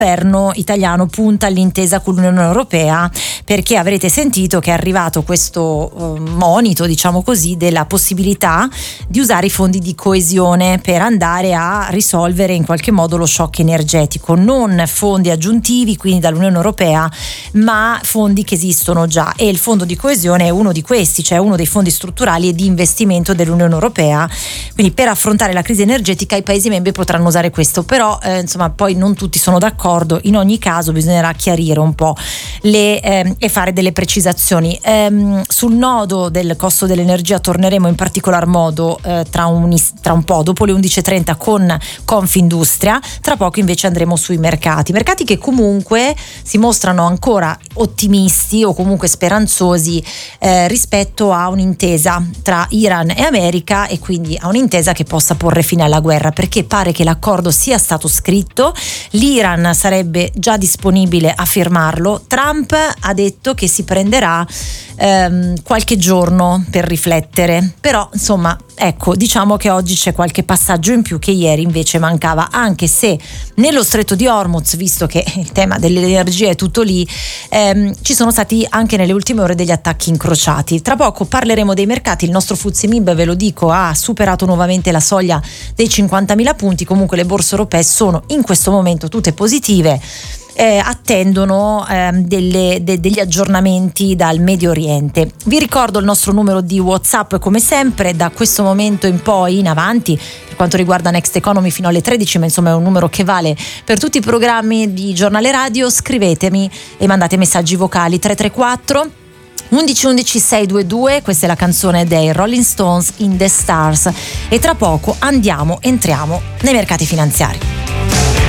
governo italiano punta all'intesa con l'Unione Europea, perché avrete sentito che è arrivato questo monito, diciamo così, della possibilità di usare i fondi di coesione per andare a risolvere in qualche modo lo shock energetico, non fondi aggiuntivi quindi dall'Unione Europea, ma fondi che esistono già, e il fondo di coesione è uno di questi, cioè uno dei fondi strutturali e di investimento dell'Unione Europea. Quindi per affrontare la crisi energetica i Paesi membri potranno usare questo, però insomma poi non tutti sono d'accordo. In ogni caso bisognerà chiarire un po' e fare delle precisazioni. Sul nodo del costo dell'energia torneremo in particolar modo tra un po', dopo le 11.30 con Confindustria. Tra poco invece andremo sui mercati che comunque si mostrano ancora ottimisti o comunque speranzosi rispetto a un'intesa tra Iran e America, e quindi a un'intesa che possa porre fine alla guerra, perché pare che l'accordo sia stato scritto, l'Iran sarebbe già disponibile a firmarlo. Trump ha detto che si prenderà qualche giorno per riflettere, però insomma ecco, diciamo che oggi c'è qualche passaggio in più che ieri invece mancava, anche se nello stretto di Hormuz, visto che il tema dell'energia è tutto lì, ci sono stati anche nelle ultime ore degli attacchi incrociati. Tra poco parleremo dei mercati. Il nostro FTSE MIB, ve lo dico, ha superato nuovamente la soglia dei 50.000 punti. Comunque le borse europee sono in questo momento tutte positive, attendono degli aggiornamenti dal Medio Oriente. Vi ricordo il nostro numero di WhatsApp, come sempre da questo momento in poi in avanti, per quanto riguarda Next Economy fino alle 13, ma insomma è un numero che vale per tutti i programmi di giornale radio. Scrivetemi e mandate messaggi vocali 334 11 11 622. Questa è la canzone dei Rolling Stones, In the Stars, e tra poco entriamo nei mercati finanziari.